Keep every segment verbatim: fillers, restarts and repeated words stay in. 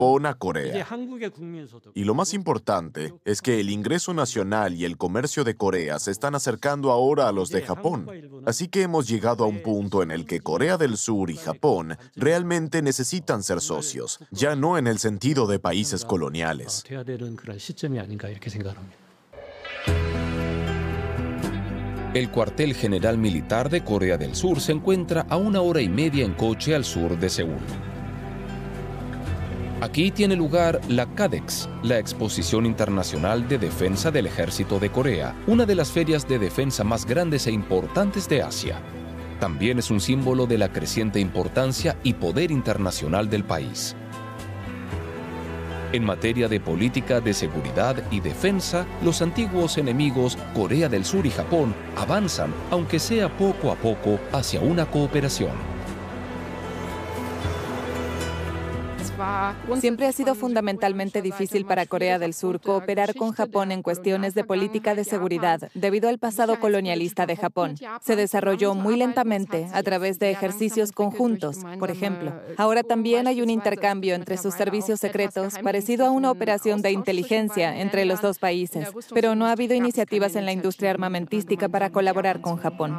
Japón a Corea. Y lo más importante es que el ingreso nacional y el comercio de Corea se están acercando ahora a los de Japón. Así que hemos llegado a un punto en el que Corea del Sur y Japón realmente necesitan ser socios, ya no en el sentido de países coloniales. El cuartel general militar de Corea del Sur se encuentra a una hora y media en coche al sur de Seúl. Aquí tiene lugar la CADEX, la Exposición Internacional de Defensa del Ejército de Corea, una de las ferias de defensa más grandes e importantes de Asia. También es un símbolo de la creciente importancia y poder internacional del país. En materia de política de seguridad y defensa, los antiguos enemigos Corea del Sur y Japón avanzan, aunque sea poco a poco, hacia una cooperación. Siempre ha sido fundamentalmente difícil para Corea del Sur cooperar con Japón en cuestiones de política de seguridad, debido al pasado colonialista de Japón. Se desarrolló muy lentamente a través de ejercicios conjuntos, por ejemplo. Ahora también hay un intercambio entre sus servicios secretos, parecido a una operación de inteligencia entre los dos países, pero no ha habido iniciativas en la industria armamentística para colaborar con Japón.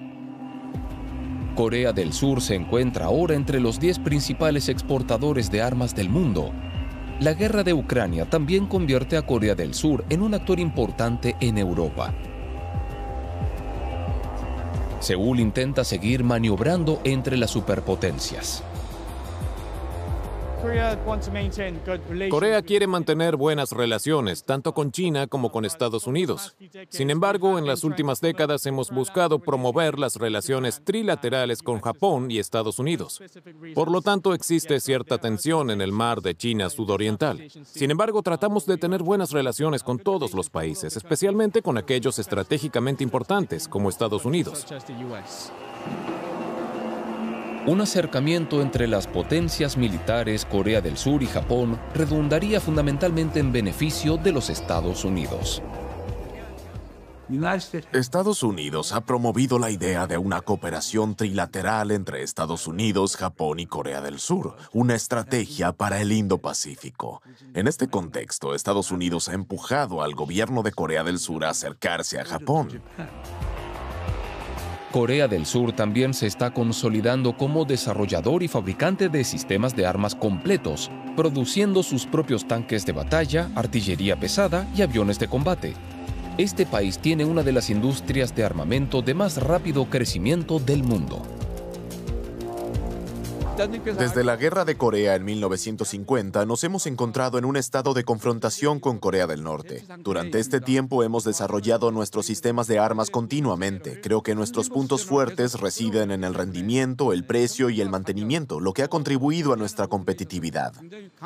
Corea del Sur se encuentra ahora entre los diez principales exportadores de armas del mundo. La guerra de Ucrania también convierte a Corea del Sur en un actor importante en Europa. Seúl intenta seguir maniobrando entre las superpotencias. Corea quiere mantener buenas relaciones, tanto con China como con Estados Unidos. Sin embargo, en las últimas décadas hemos buscado promover las relaciones trilaterales con Japón y Estados Unidos. Por lo tanto, existe cierta tensión en el mar de China sudoriental. Sin embargo, tratamos de tener buenas relaciones con todos los países, especialmente con aquellos estratégicamente importantes, como Estados Unidos. Un acercamiento entre las potencias militares Corea del Sur y Japón redundaría fundamentalmente en beneficio de los Estados Unidos. Estados Unidos ha promovido la idea de una cooperación trilateral entre Estados Unidos, Japón y Corea del Sur, una estrategia para el Indo-Pacífico. En este contexto, Estados Unidos ha empujado al gobierno de Corea del Sur a acercarse a Japón. Corea del Sur también se está consolidando como desarrollador y fabricante de sistemas de armas completos, produciendo sus propios tanques de batalla, artillería pesada y aviones de combate. Este país tiene una de las industrias de armamento de más rápido crecimiento del mundo. Desde la Guerra de Corea en mil novecientos cincuenta nos hemos encontrado en un estado de confrontación con Corea del Norte. Durante este tiempo hemos desarrollado nuestros sistemas de armas continuamente. Creo que nuestros puntos fuertes residen en el rendimiento, el precio y el mantenimiento, lo que ha contribuido a nuestra competitividad.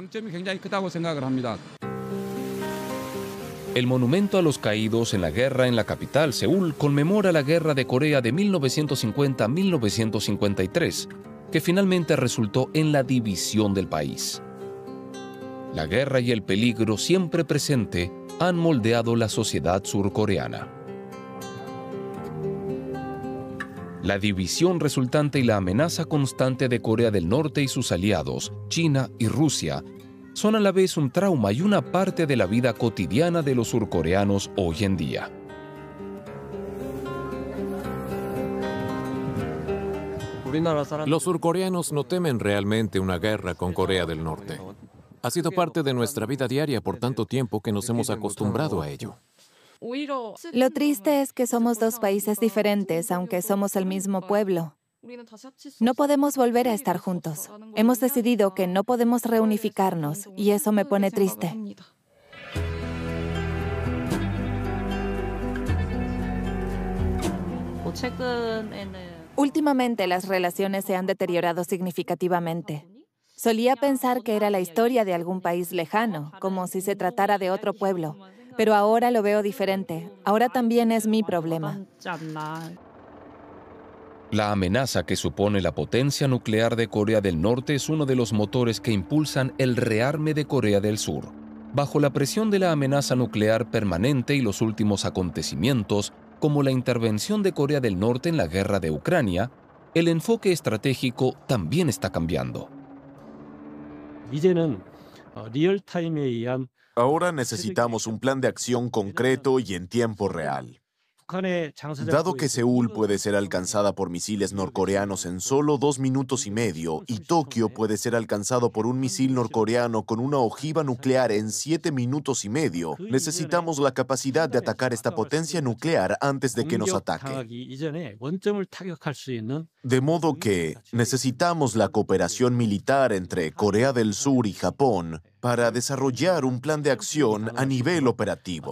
El monumento a los caídos en la guerra en la capital, Seúl, conmemora la Guerra de Corea de mil novecientos cincuenta a mil novecientos cincuenta y tres, que finalmente resultó en la división del país. La guerra y el peligro siempre presente han moldeado la sociedad surcoreana. La división resultante y la amenaza constante de Corea del Norte y sus aliados, China y Rusia, son a la vez un trauma y una parte de la vida cotidiana de los surcoreanos hoy en día. Los surcoreanos no temen realmente una guerra con Corea del Norte. Ha sido parte de nuestra vida diaria por tanto tiempo que nos hemos acostumbrado a ello. Lo triste es que somos dos países diferentes, aunque somos el mismo pueblo. No podemos volver a estar juntos. Hemos decidido que no podemos reunificarnos, y eso me pone triste. Últimamente las relaciones se han deteriorado significativamente. Solía pensar que era la historia de algún país lejano, como si se tratara de otro pueblo, pero ahora lo veo diferente. Ahora también es mi problema. La amenaza que supone la potencia nuclear de Corea del Norte es uno de los motores que impulsan el rearme de Corea del Sur. Bajo la presión de la amenaza nuclear permanente y los últimos acontecimientos, como la intervención de Corea del Norte en la guerra de Ucrania, el enfoque estratégico también está cambiando. Ahora necesitamos un plan de acción concreto y en tiempo real. Dado que Seúl puede ser alcanzada por misiles norcoreanos en solo dos minutos y medio y Tokio puede ser alcanzado por un misil norcoreano con una ojiva nuclear en siete minutos y medio, necesitamos la capacidad de atacar esta potencia nuclear antes de que nos ataque. De modo que necesitamos la cooperación militar entre Corea del Sur y Japón para desarrollar un plan de acción a nivel operativo.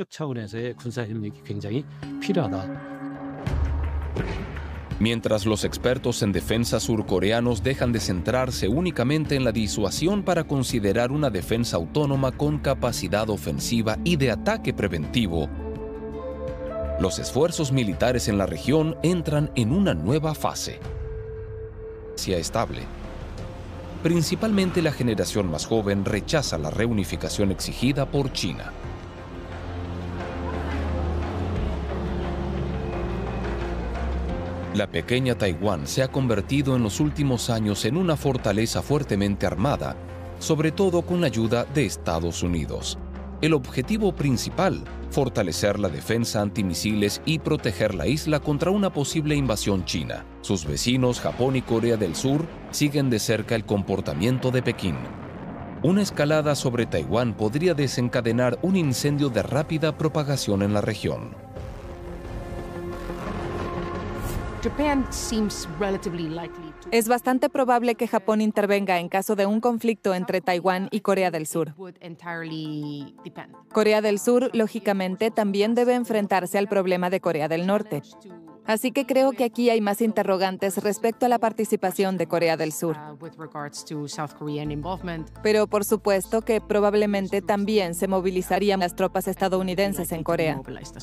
Mientras los expertos en defensa surcoreanos dejan de centrarse únicamente en la disuasión para considerar una defensa autónoma con capacidad ofensiva y de ataque preventivo, los esfuerzos militares en la región entran en una nueva fase. Sea estable. Principalmente la generación más joven rechaza la reunificación exigida por China. La pequeña Taiwán se ha convertido en los últimos años en una fortaleza fuertemente armada, sobre todo con la ayuda de Estados Unidos. El objetivo principal, fortalecer la defensa antimisiles y proteger la isla contra una posible invasión china. Sus vecinos, Japón y Corea del Sur, siguen de cerca el comportamiento de Pekín. Una escalada sobre Taiwán podría desencadenar un incendio de rápida propagación en la región. Es bastante probable que Japón intervenga en caso de un conflicto entre Taiwán y Corea del Sur. Corea del Sur, lógicamente, también debe enfrentarse al problema de Corea del Norte. Así que creo que aquí hay más interrogantes respecto a la participación de Corea del Sur. Pero por supuesto que probablemente también se movilizarían las tropas estadounidenses en Corea.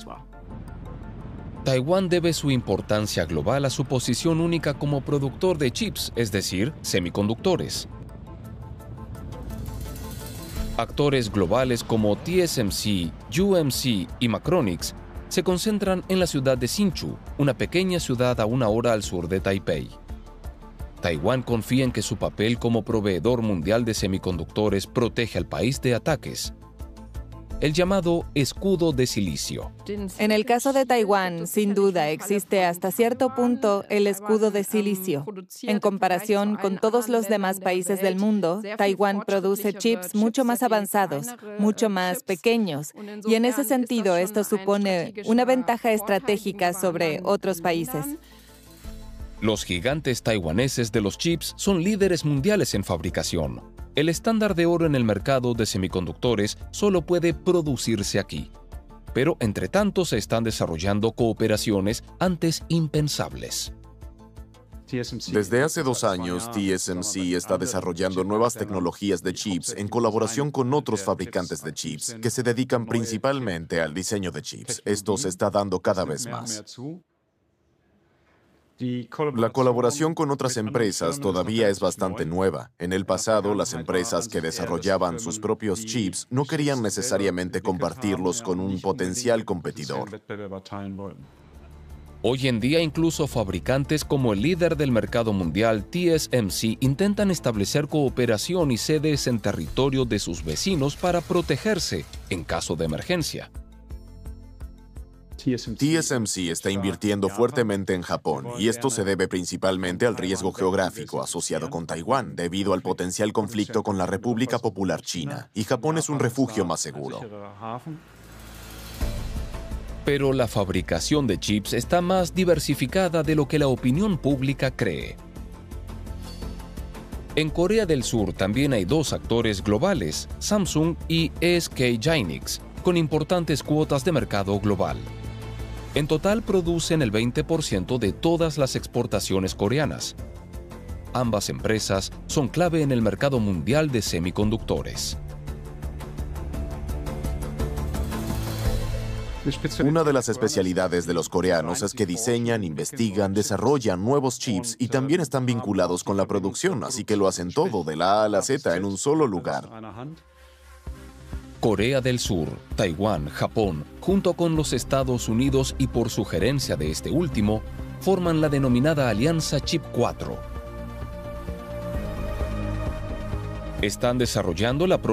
Taiwán debe su importancia global a su posición única como productor de chips, es decir, semiconductores. Actores globales como T S M C, U M C y Macronix se concentran en la ciudad de Hsinchu, una pequeña ciudad a una hora al sur de Taipei. Taiwán confía en que su papel como proveedor mundial de semiconductores protege al país de ataques. El llamado escudo de silicio. En el caso de Taiwán, sin duda, existe hasta cierto punto el escudo de silicio. En comparación con todos los demás países del mundo, Taiwán produce chips mucho más avanzados, mucho más pequeños, y en ese sentido esto supone una ventaja estratégica sobre otros países. Los gigantes taiwaneses de los chips son líderes mundiales en fabricación. El estándar de oro en el mercado de semiconductores solo puede producirse aquí. Pero, entre tanto, se están desarrollando cooperaciones antes impensables. Desde hace dos años, T S M C está desarrollando nuevas tecnologías de chips en colaboración con otros fabricantes de chips que se dedican principalmente al diseño de chips. Esto se está dando cada vez más. La colaboración con otras empresas todavía es bastante nueva. En el pasado, las empresas que desarrollaban sus propios chips no querían necesariamente compartirlos con un potencial competidor. Hoy en día, incluso fabricantes como el líder del mercado mundial, T S M C, intentan establecer cooperación y sedes en territorio de sus vecinos para protegerse en caso de emergencia. T S M C está invirtiendo fuertemente en Japón, y esto se debe principalmente al riesgo geográfico asociado con Taiwán, debido al potencial conflicto con la República Popular China, y Japón es un refugio más seguro. Pero la fabricación de chips está más diversificada de lo que la opinión pública cree. En Corea del Sur también hay dos actores globales, Samsung y S K Hynix, con importantes cuotas de mercado global. En total producen el veinte por ciento de todas las exportaciones coreanas. Ambas empresas son clave en el mercado mundial de semiconductores. Una de las especialidades de los coreanos es que diseñan, investigan, desarrollan nuevos chips y también están vinculados con la producción, así que lo hacen todo de la A a la Z en un solo lugar. Corea del Sur, Taiwán, Japón, junto con los Estados Unidos y por sugerencia de este último, forman la denominada Alianza Chip cuatro. Están desarrollando la